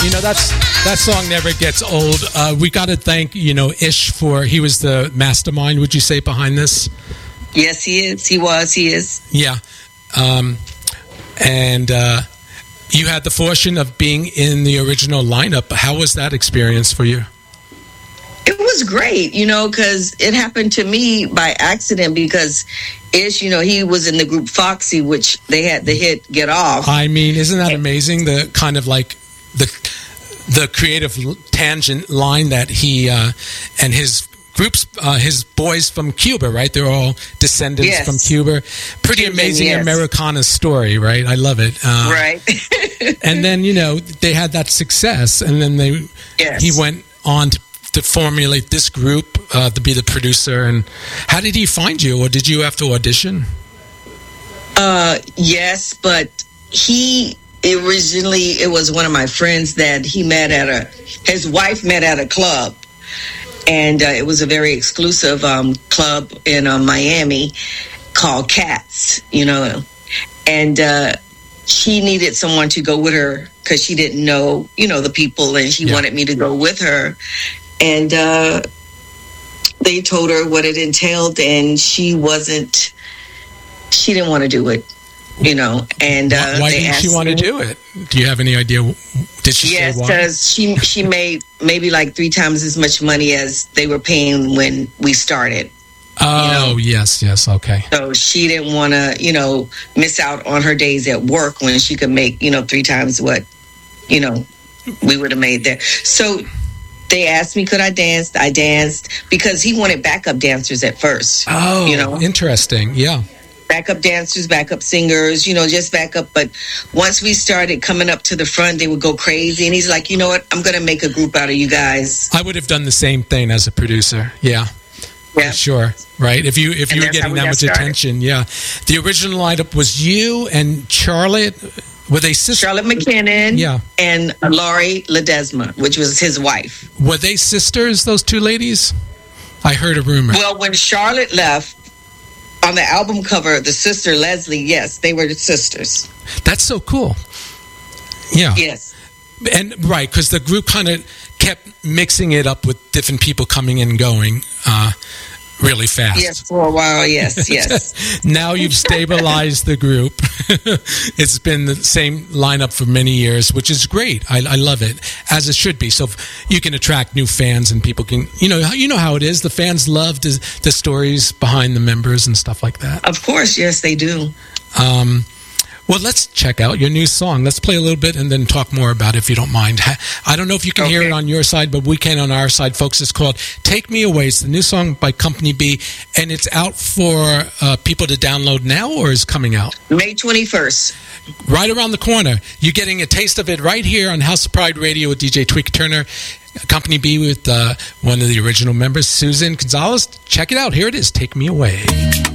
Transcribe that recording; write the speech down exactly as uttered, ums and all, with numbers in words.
You know, that's that song never gets old. Uh, we got to thank, you know, Ish for, he was the mastermind, would you say, behind this? Yes, he is. He was. He is. Yeah. Um, and uh, you had the fortune of being in the original lineup. How was that experience for you? It was great, you know, because it happened to me by accident because Ish, you know, he was in the group Foxy, which they had the hit Get Off. I mean, isn't that amazing? The kind of like the the creative tangent line that he uh, and his groups, uh, his boys from Cuba, right? They're all descendants Yes. from Cuba. Pretty Cuban, amazing yes. Americana story, right? I love it. Uh, Right. And then, you know, they had that success, and then they Yes. he went on to, to formulate this group uh, to be the producer. And how did he find you, or did you have to audition? Uh, yes, but he originally, it was one of my friends that he met at a, his wife met at a club. And uh, it was a very exclusive um, club in uh, Miami called Cats, you know. And uh, she needed someone to go with her because she didn't know, you know, the people, and she Yeah. wanted me to go with her. And uh, they told her what it entailed, and she wasn't, she didn't want to do it, you know. And uh, why why they didn't she asked want to me- do it? Do you have any idea? Did she Yes, say why? because she she made maybe like three times as much money as they were paying when we started. Oh, know. yes, yes, okay. So she didn't want to, you know, miss out on her days at work when she could make, you know, three times what, you know, we would have made there. So they asked me, could I dance? I danced because he wanted backup dancers at first. Oh, you know, interesting. Yeah. backup dancers, backup singers, you know, just backup. But once we started coming up to the front, they would go crazy. And he's like, you know what? I'm going to make a group out of you guys. I would have done the same thing as a producer. Yeah. Yeah. For sure. Right. If you if And you were that's how getting we that got much started. attention, yeah. The original lineup was you and Charlotte. Were they sisters? Charlotte McKinnon Yeah. and Laurie Ledesma, which was his wife. Were they sisters, those two ladies? I heard a rumor. Well, when Charlotte left, on the album cover, the sister Leslie, yes, they were the sisters. That's so cool. Yeah. Yes. And right, because the group kind of kept mixing it up with different people coming and going uh, really fast. Yes, for a while, yes, yes. Now you've stabilized the group. It's been the same lineup for many years, which is great. I, I love it, as it should be. So you can attract new fans, and people can, you know, you know how it is. The fans love the, the stories behind the members and stuff like that. Of course, yes, they do. Um, well, let's check out your new song. Let's play a little bit and then talk more about it, if you don't mind. I don't know if you can hear Okay. it on your side, but we can on our side, folks. It's called Take Me Away. It's the new song by Company B, and it's out for uh, people to download now, or is coming out? May twenty-first. Right around the corner. You're getting a taste of it right here on House of Pride Radio with D J Tweaker Turner. Company B with uh, one of the original members, Susan Gonzalez. Check it out. Here it is. Take Me Away.